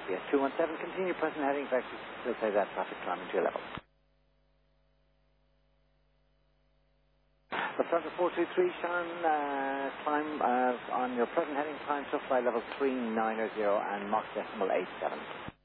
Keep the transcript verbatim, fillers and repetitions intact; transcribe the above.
B S two one seven, continue present heading vectors, still say that traffic climbing to your level. Lufthansa four two three, Sharon, uh, climb uh, on your present heading, climb to fly level three nine zero and Mach decimal eight seven.